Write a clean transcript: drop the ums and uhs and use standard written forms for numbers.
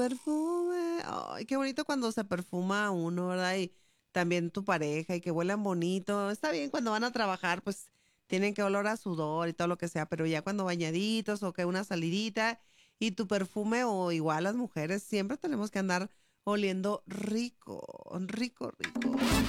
Perfume, ay, qué bonito cuando se perfuma uno, ¿verdad? Y también tu pareja y que huelan bonito. Está bien cuando van a trabajar, pues tienen que olor a sudor y todo lo que sea, pero ya cuando bañaditos o que una salidita y tu perfume o igual las mujeres siempre tenemos que andar oliendo rico, rico, rico.